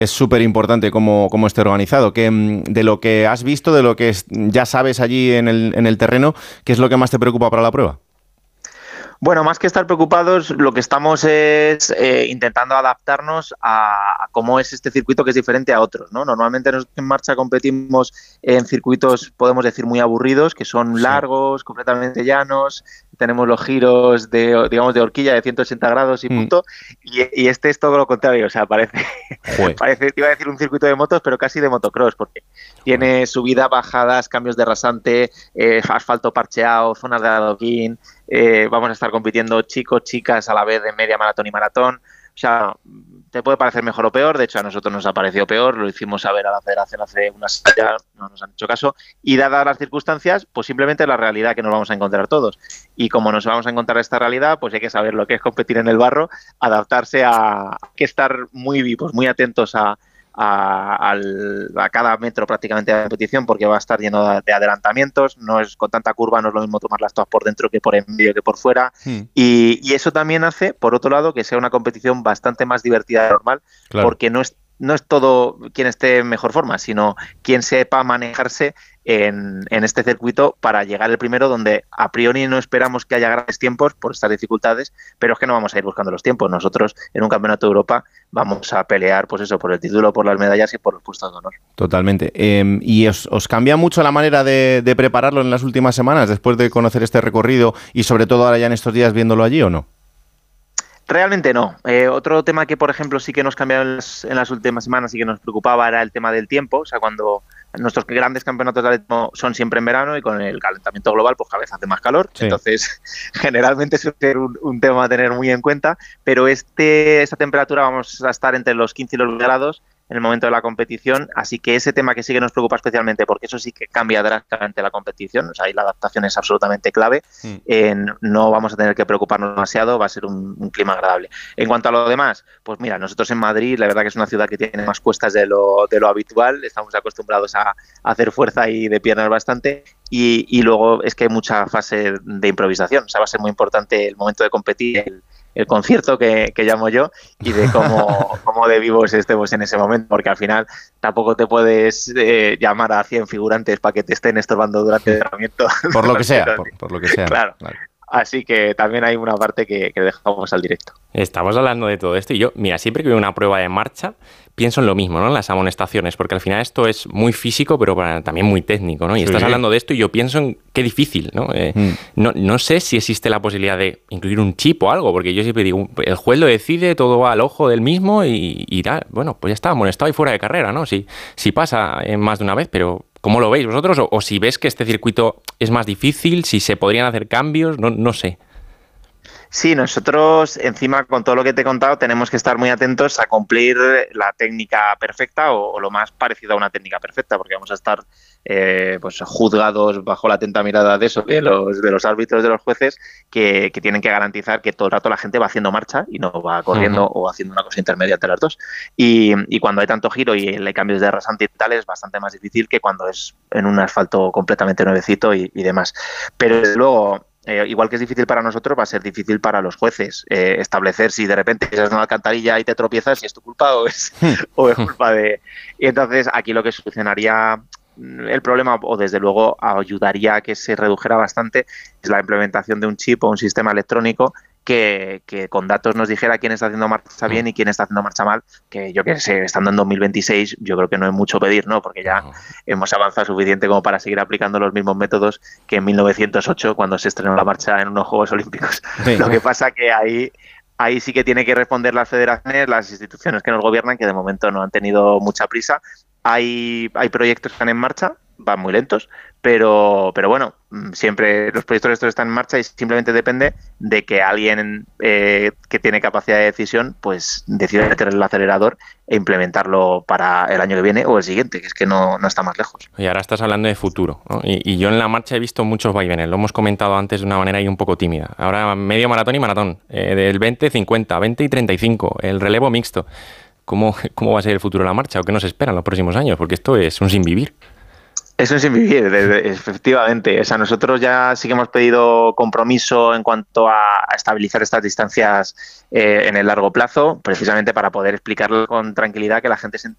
Es súper importante cómo esté organizado. De lo que has visto, de lo que ya sabes allí en el terreno, ¿qué es lo que más te preocupa para la prueba? Bueno, más que estar preocupados, lo que estamos es intentando adaptarnos a cómo es este circuito, que es diferente a otros, ¿no? Normalmente nosotros en marcha competimos en circuitos, podemos decir, muy aburridos, que son largos, completamente llanos, tenemos los giros de horquilla de 180 grados y punto, y este es todo lo contrario, o sea, parece, te iba a decir un circuito de motos, pero casi de motocross, porque tiene subida, bajadas, cambios de rasante, asfalto parcheado, zonas de adoquín. Vamos a estar compitiendo chicos, chicas a la vez de media maratón y maratón. O sea, te puede parecer mejor o peor. De hecho, a nosotros nos ha parecido peor. Lo hicimos saber a la federación hace unas semanas, no nos han hecho caso. Y dadas las circunstancias, pues simplemente la realidad que nos vamos a encontrar todos. Y como nos vamos a encontrar esta realidad, pues hay que saber lo que es competir en el barro, adaptarse a que estar muy vivos, muy atentos a cada metro prácticamente de la competición, porque va a estar lleno de adelantamientos, no es con tanta curva, no es lo mismo tomarlas todas por dentro que por en medio que por fuera, y eso también hace, por otro lado, que sea una competición bastante más divertida de normal, porque no es todo quien esté en mejor forma, sino quien sepa manejarse en este circuito para llegar el primero, donde a priori no esperamos que haya grandes tiempos por estas dificultades, pero es que no vamos a ir buscando los tiempos. Nosotros en un campeonato de Europa vamos a pelear, pues eso, por el título, por las medallas y por los puestos de honor. Totalmente. ¿Y os cambia mucho la manera de prepararlo en las últimas semanas, después de conocer este recorrido y sobre todo ahora ya en estos días viéndolo allí, o no? Realmente no. Otro tema que, por ejemplo, sí que nos cambió en las últimas semanas y que nos preocupaba era el tema del tiempo. O sea, cuando nuestros grandes campeonatos de atletismo son siempre en verano y con el calentamiento global, pues cada vez hace más calor. Sí. Entonces, generalmente suele ser un tema a tener muy en cuenta. Pero esta temperatura vamos a estar entre los 15 y los 20 grados en el momento de la competición, así que ese tema que sí que nos preocupa especialmente, porque eso sí que cambia drásticamente la competición, o sea, ahí la adaptación es absolutamente clave, no vamos a tener que preocuparnos demasiado, va a ser un clima agradable. En cuanto a lo demás, pues mira, nosotros en Madrid, la verdad que es una ciudad que tiene más cuestas de lo habitual, estamos acostumbrados a hacer fuerza y de piernas bastante, y luego es que hay mucha fase de improvisación, o sea, va a ser muy importante el momento de competir, el concierto que llamo yo, y de cómo de vivos estemos en ese momento, porque al final tampoco te puedes llamar a 100 figurantes para que te estén estorbando durante el entrenamiento. Por lo que sea, por lo que sea. Claro. Así que también hay una parte que dejamos al directo. Estamos hablando de todo esto y yo, mira, siempre que veo una prueba de marcha, pienso en lo mismo, ¿no? En las amonestaciones, porque al final esto es muy físico, pero también muy técnico, ¿no? Y estás hablando de esto y yo pienso en qué difícil, ¿no? No sé si existe la posibilidad de incluir un chip o algo, porque yo siempre digo, el juez lo decide, todo va al ojo del mismo y tal. Bueno, pues ya está, amonestado y fuera de carrera, ¿no? Si pasa más de una vez, pero ¿cómo lo veis vosotros? O si ves que este circuito es más difícil, si se podrían hacer cambios, no sé. Sí, nosotros encima con todo lo que te he contado tenemos que estar muy atentos a cumplir la técnica perfecta o lo más parecido a una técnica perfecta, porque vamos a estar pues juzgados bajo la atenta mirada de eso, de los árbitros, de los jueces, que tienen que garantizar que todo el rato la gente va haciendo marcha y no va corriendo o haciendo una cosa intermedia entre las dos. Y cuando hay tanto giro y hay cambios de rasante y tal, es bastante más difícil que cuando es en un asfalto completamente nuevecito y demás. Pero desde luego, igual que es difícil para nosotros, va a ser difícil para los jueces establecer si de repente estás en una alcantarilla y te tropiezas, si es tu culpa o es culpa de... Y entonces aquí lo que solucionaría el problema, o desde luego ayudaría a que se redujera bastante, es la implementación de un chip o un sistema electrónico que con datos nos dijera quién está haciendo marcha bien y quién está haciendo marcha mal, que yo que sé, estando en 2026 yo creo que no es mucho pedir, ¿no? Porque ya hemos avanzado suficiente como para seguir aplicando los mismos métodos que en 1908 cuando se estrenó la marcha en unos Juegos Olímpicos. Sí. Lo que pasa que ahí sí que tiene que responder las federaciones, las instituciones que nos gobiernan, que de momento no han tenido mucha prisa. Hay proyectos que están en marcha, van muy lentos, pero bueno, siempre los proyectos estos están en marcha y simplemente depende de que alguien que tiene capacidad de decisión pues decida meter el acelerador e implementarlo para el año que viene o el siguiente, que es que no está más lejos. Y ahora estás hablando de futuro, ¿no? Y yo en la marcha he visto muchos vaivenes, lo hemos comentado antes de una manera ahí un poco tímida. Ahora medio maratón y maratón, del 20-50, 20 y 35, el relevo mixto. ¿Cómo va a ser el futuro de la marcha o qué nos espera en los próximos años? Porque esto es un sinvivir. Eso es sin vivir, efectivamente. O sea, nosotros ya sí que hemos pedido compromiso en cuanto a estabilizar estas distancias en el largo plazo, precisamente para poder explicarlo con tranquilidad, que la gente se